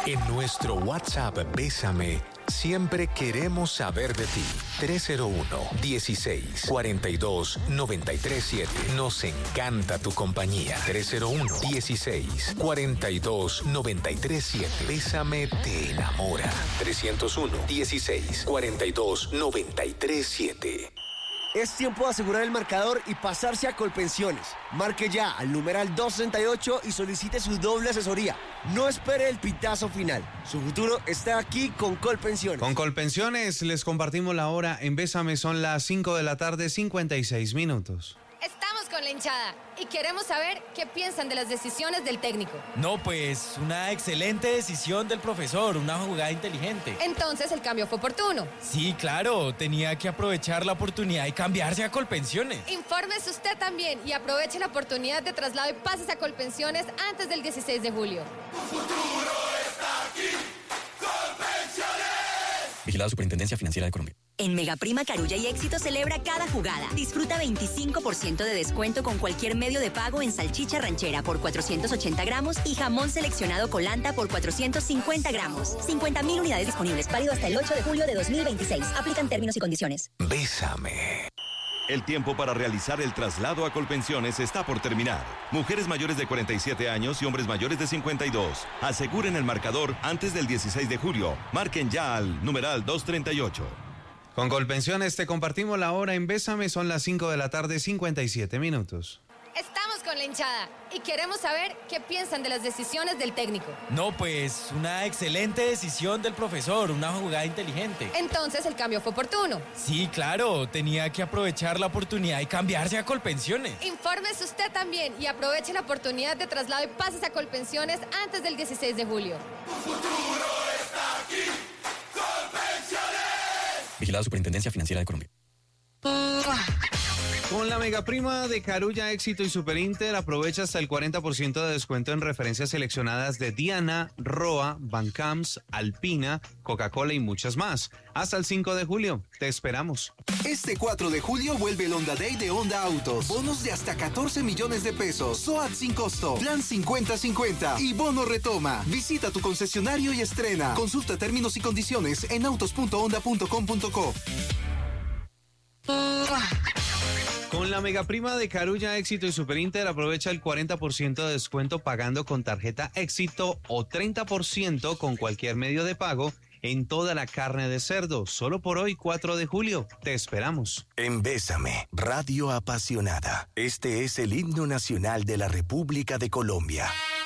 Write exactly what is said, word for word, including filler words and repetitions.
En nuestro WhatsApp Bésame, siempre queremos saber de ti. tres cero uno, dieciséis, cuarenta y dos, noventa y tres siete. Nos encanta tu compañía. tres cero uno, dieciséis, cuarenta y dos, noventa y tres siete. Bésame te enamora. trescientos uno, dieciséis, cuarenta y dos, noventa y tres siete. Es tiempo de asegurar el marcador y pasarse a Colpensiones. Marque ya al numeral doscientos sesenta y ocho y solicite su doble asesoría. No espere el pitazo final. Su futuro está aquí con Colpensiones. Con Colpensiones les compartimos la hora. En Bésame son las cinco de la tarde, cincuenta y seis minutos. Estamos con la hinchada y queremos saber qué piensan de las decisiones del técnico. No, pues una excelente decisión del profesor, una jugada inteligente. Entonces el cambio fue oportuno. Sí, claro, tenía que aprovechar la oportunidad y cambiarse a Colpensiones. Infórmese usted también y aproveche la oportunidad de traslado y pases a Colpensiones antes del dieciséis de julio. Tu futuro está aquí, Colpensiones. Vigilada Superintendencia Financiera de Colombia. En Megaprima, Carulla y Éxito celebra cada jugada. Disfruta veinticinco por ciento de descuento con cualquier medio de pago en salchicha ranchera por cuatrocientos ochenta gramos y jamón seleccionado Colanta por cuatrocientos cincuenta gramos. cincuenta mil unidades disponibles. Válido hasta el ocho de julio de dos mil veintiséis. Aplican términos y condiciones. Bésame. El tiempo para realizar el traslado a Colpensiones está por terminar. Mujeres mayores de cuarenta y siete años y hombres mayores de cincuenta y dos. Aseguren el marcador antes del dieciséis de julio. Marquen ya al numeral doscientos treinta y ocho. Con Colpensiones te compartimos la hora en Bésame, son las cinco de la tarde, cincuenta y siete minutos. Estamos con la hinchada y queremos saber qué piensan de las decisiones del técnico. No, pues una excelente decisión del profesor, una jugada inteligente. Entonces el cambio fue oportuno. Sí, claro, tenía que aprovechar la oportunidad y cambiarse a Colpensiones. Infórmese usted también y aproveche la oportunidad de traslado y pases a Colpensiones antes del dieciséis de julio. Tu futuro está aquí, Colpensiones. Vigilada Superintendencia Financiera de Colombia. Con la megaprima de Carulla, Éxito y Superinter, aprovecha hasta el cuarenta por ciento de descuento en referencias seleccionadas de Diana, Roa, Bancams, Alpina, Coca-Cola y muchas más. Hasta el cinco de julio. Te esperamos. Este cuatro de julio vuelve el Honda Day de Honda Autos. Bonos de hasta catorce millones de pesos. SOAT sin costo. Plan cincuenta cincuenta. Y bono retoma. Visita tu concesionario y estrena. Consulta términos y condiciones en autos punto honda punto com punto co. Con la megaprima de Carulla, Éxito y Superinter, aprovecha el cuarenta por ciento de descuento pagando con tarjeta Éxito o treinta por ciento con cualquier medio de pago en toda la carne de cerdo. Solo por hoy, cuatro de julio. Te esperamos. En Bésame, Radio Apasionada. Este es el himno nacional de la República de Colombia.